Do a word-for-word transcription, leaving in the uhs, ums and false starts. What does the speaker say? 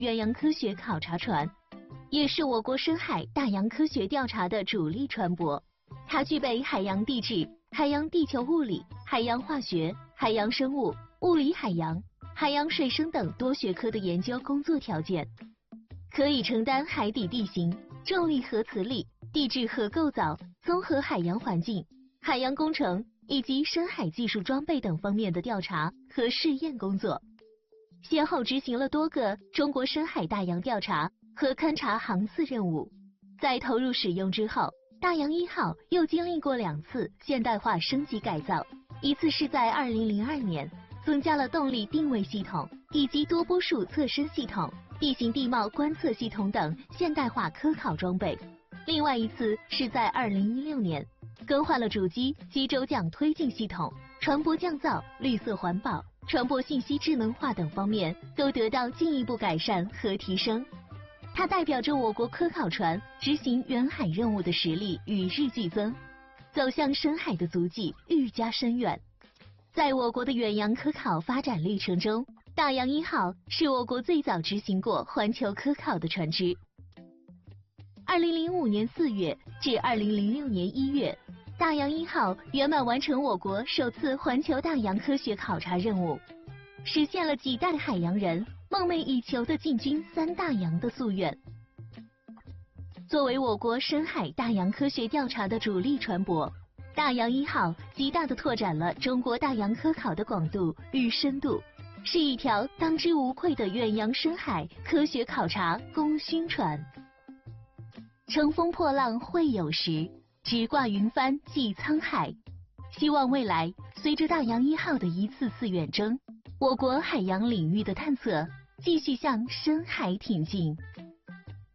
远洋科学考察船，也是我国深海大洋科学调查的主力船舶。它具备海洋地质、海洋地球物理、海洋化学、海洋生物、物理海洋、海洋水生等多学科的研究工作条件，可以承担海底地形、重力和磁力、地质和构造、综合海洋环境、海洋工程以及深海技术装备等方面的调查和试验工作，先后执行了多个中国深海大洋调查和勘察航次任务。在投入使用之后，大洋一号又经历过两次现代化升级改造，一次是在二零零二年，增加了动力定位系统以及多波束侧身系统、地形地貌观测系统等现代化科考装备；另外一次是在二零一六年，更换了主机及轴桨推进系统，船舶降噪、绿色环保、船舶信息智能化等方面都得到进一步改善和提升。它代表着我国科考船执行远海任务的实力与日俱增，走向深海的足迹愈加深远。在我国的远洋科考发展历程中，大洋一号是我国最早执行过环球科考的船只。二零零五年四月至二零零六年一月，大洋一号圆满完成我国首次环球大洋科学考察任务，实现了几代海洋人梦寐以求的进军三大洋的夙愿。作为我国深海大洋科学调查的主力船舶，大洋一号极大地拓展了中国大洋科考的广度与深度，是一条当之无愧的远洋深海科学考察功勋船。乘风破浪会有时，直挂云帆济沧海。希望未来随着大洋一号的一次次远征，我国海洋领域的探测继续向深海挺进。